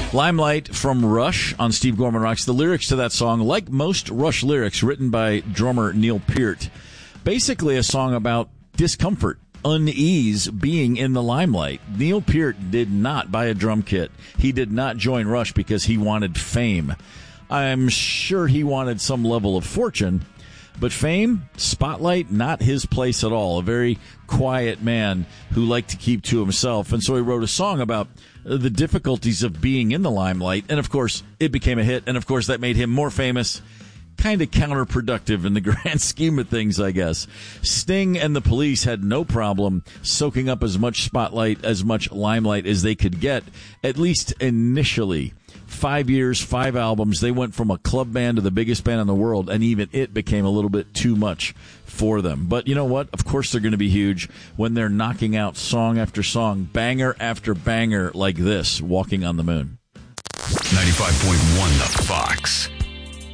Limelight from Rush on Steve Gorman Rocks. The lyrics to that song, like most Rush lyrics, written by drummer Neil Peart, basically a song about discomfort, unease being in the limelight. Neil Peart did not buy a drum kit. He did not join Rush because he wanted fame. I'm sure he wanted some level of fortune, but fame, spotlight, not his place at all. A very quiet man who liked to keep to himself. And so he wrote a song about the difficulties of being in the limelight. And, of course, it became a hit. And, of course, that made him more famous. Kind of counterproductive in the grand scheme of things, I guess. Sting and the Police had no problem soaking up as much spotlight, as much limelight as they could get, at least initially. 5 years, 5 albums. They went from a club band to the biggest band in the world, and even it became a little bit too much for them. But you know what? Of course they're going to be huge when they're knocking out song after song, banger after banger like this, Walking on the Moon. 95.1 The Fox.